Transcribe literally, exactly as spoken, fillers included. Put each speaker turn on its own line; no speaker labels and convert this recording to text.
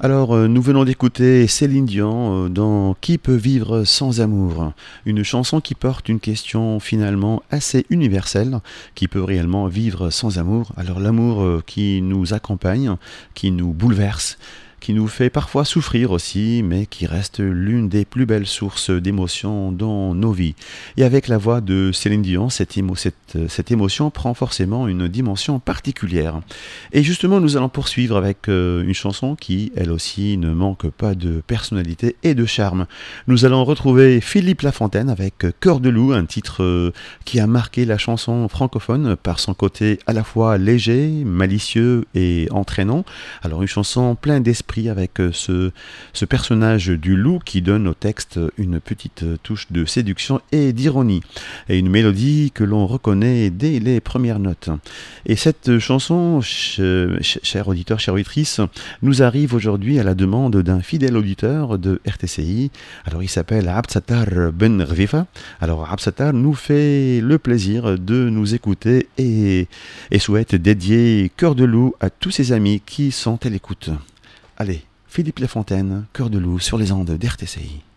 Alors, euh, nous venons d'écouter Céline Dion euh, dans Qui peut vivre sans amour? Une chanson qui porte une question finalement assez universelle, qui peut réellement vivre sans amour. Alors, l'amour euh, qui nous accompagne, qui nous bouleverse, qui nous fait parfois souffrir aussi, mais qui reste l'une des plus belles sources d'émotions dans nos vies. Et avec la voix de Céline Dion, cette, émo- cette, cette émotion prend forcément une dimension particulière. Et justement, nous allons poursuivre avec euh, une chanson qui, elle aussi, ne manque pas de personnalité et de charme. Nous allons retrouver Philippe Lafontaine avec Cœur de loup, un titre euh, qui a marqué la chanson francophone par son côté à la fois léger, malicieux et entraînant. Alors une chanson pleine d'esprit avec euh, ce, ce personnage du loup qui donne au texte une petite touche de séduction et d'ironie, et une mélodie que l'on reconnaît dès les premières notes. Et cette chanson, ch- ch- cher auditeur, chère auditrice, nous arrive aujourd'hui à la demande d'un fidèle auditeur de R T C I. Alors il s'appelle Absatar Ben Rvifa. Alors Absatar nous fait le plaisir de nous écouter et, et souhaite dédier Cœur de loup à tous ses amis qui sont à l'écoute. Allez, Philippe Lafontaine, Cœur de loup sur les ondes d'R T C I.